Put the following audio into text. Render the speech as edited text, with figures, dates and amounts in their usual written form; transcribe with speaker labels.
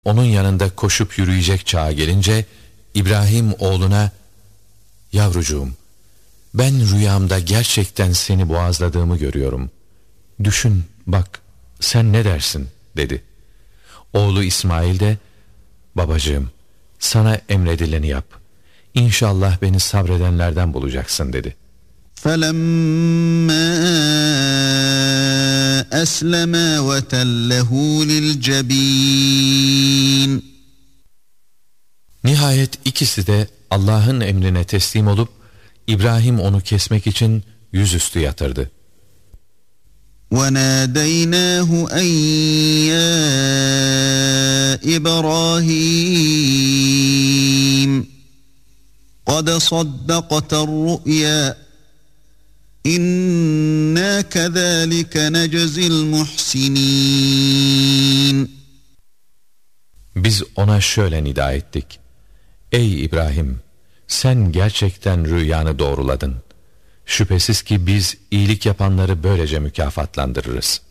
Speaker 1: Onun yanında koşup yürüyecek çağa gelince İbrahim oğluna, "Yavrucuğum, ben rüyamda gerçekten seni boğazladığımı görüyorum. Düşün, bak, sen ne dersin?" dedi. Oğlu İsmail de, "Babacığım, sana emredileni yap. İnşallah beni sabredenlerden bulacaksın," dedi.
Speaker 2: فَلَمَّا أَسْلَمَا وَتَلَّهُ لِلْجَبِينِ
Speaker 1: Nihayet ikisi de Allah'ın emrine teslim olup İbrahim onu kesmek için yüzüstü yatırdı.
Speaker 2: وَنَادَيْنَاهُ أَنْ يَا إِبْرَاهِيمُ قَدْ صَدَّقْتَ الرُّؤْيَا إِنَّا كَذَٰلِكَ نَجْزِي الْمُحْسِنِينَ
Speaker 1: Biz ona şöyle nida ettik: "Ey İbrahim, sen gerçekten rüyanı doğruladın. Şüphesiz ki biz iyilik yapanları böylece mükafatlandırırız."